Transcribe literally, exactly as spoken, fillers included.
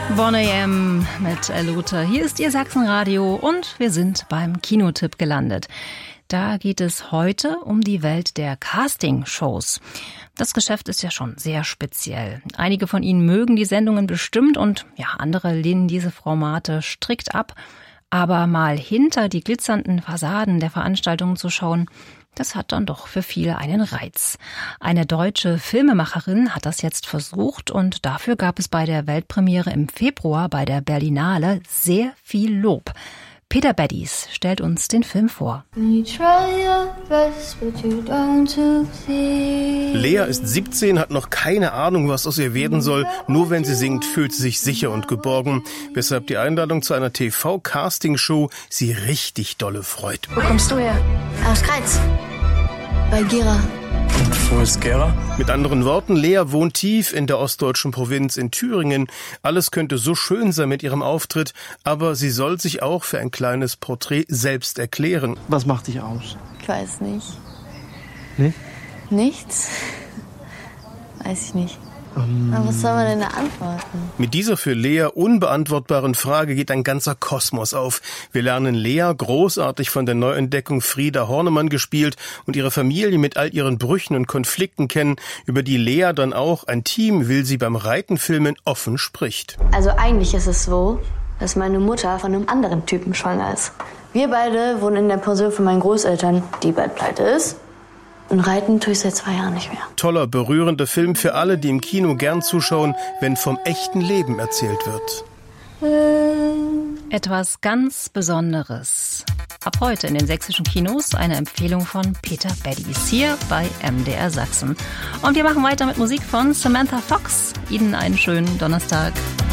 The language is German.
one a m mit Luther. Hier ist Ihr Sachsenradio und wir sind beim Kinotipp gelandet. Da geht es heute um die Welt der Castingshows. Das Geschäft ist ja schon sehr speziell. Einige von Ihnen mögen die Sendungen bestimmt und ja, andere lehnen diese Formate strikt ab. Aber mal hinter die glitzernden Fassaden der Veranstaltungen zu schauen, das hat dann doch für viele einen Reiz. Eine deutsche Filmemacherin hat das jetzt versucht und dafür gab es bei der Weltpremiere im Februar bei der Berlinale sehr viel Lob. Peter Baddies stellt uns den Film vor. Lea ist siebzehn, hat noch keine Ahnung, was aus ihr werden soll. Nur wenn sie singt, fühlt sie sich sicher und geborgen. Weshalb die Einladung zu einer T V-Casting-Show sie richtig dolle freut. Wo kommst du her? Aus Greiz. Bei Gera. Wo ist Gera? Mit anderen Worten, Lea wohnt tief in der ostdeutschen Provinz in Thüringen. Alles könnte so schön sein mit ihrem Auftritt, aber sie soll sich auch für ein kleines Porträt selbst erklären. Was macht dich aus? Ich weiß nicht. Nee? Nichts? Weiß ich nicht. Um. Aber was soll man denn da antworten? Mit dieser für Lea unbeantwortbaren Frage geht ein ganzer Kosmos auf. Wir lernen Lea, großartig von der Neuentdeckung Frieda Hornemann gespielt, und ihre Familie mit all ihren Brüchen und Konflikten kennen, über die Lea dann auch, ein Team will sie beim Reiten filmen, offen spricht. Also eigentlich ist es so, dass meine Mutter von einem anderen Typen schwanger ist. Wir beide wohnen in der Pension von meinen Großeltern, die bald pleite ist. Und reiten tue ich seit zwei Jahren nicht mehr. Toller, berührender Film für alle, die im Kino gern zuschauen, wenn vom echten Leben erzählt wird. Etwas ganz Besonderes. Ab heute in den sächsischen Kinos eine Empfehlung von Peter Baddies hier bei M D R Sachsen. Und wir machen weiter mit Musik von Samantha Fox. Ihnen einen schönen Donnerstag.